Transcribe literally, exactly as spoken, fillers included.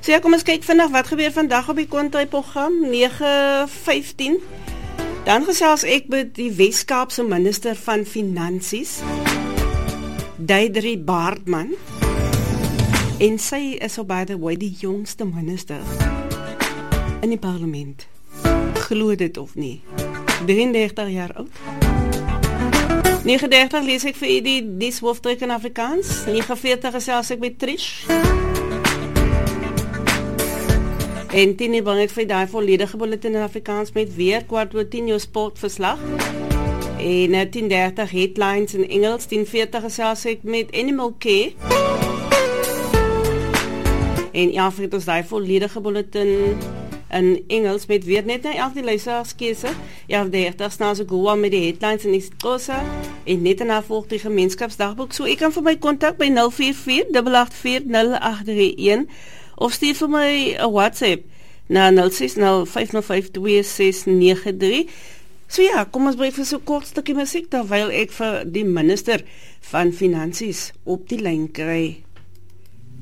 So ja, kom ons kyk vandag wat gebeur vandag op die Kontra-program nege vyftien. Dan gesels ek met die Wes-Kaapse minister van Finansies, Deidre Baartman. En sy is al by the way die jongste minister in die parlement. Glo dit of nie. drieëndertig jaar oud. negenendertig lees ek vir u die nuushoofdruk in Afrikaans. negenenveertig gesels ek met Trish. En tien bring ek vir die volledige bulletin in Afrikaans met weer kwart oor tien jou sportverslag. En tien dertig headlines in Engels. tien veertig gesels ek met Animal Care. En ja, vir ons die volledige bulletin in Engels met weer net na elf die luisteraarskeuse. Ja, dertig staan so Goa met die headlines in Istrosa en net daarna volg die gemeenskapsdagboek. So ek kan vir my kontak by nul vier vier agt agt vier nul agt drie een of stuur vir my 'n WhatsApp na nul ses nul vyf nul vyf twee ses nege drie. So ja, kom ons bly vir so kort stukkie musiek terwyl ek vir die minister van Finansies op die lyn kry.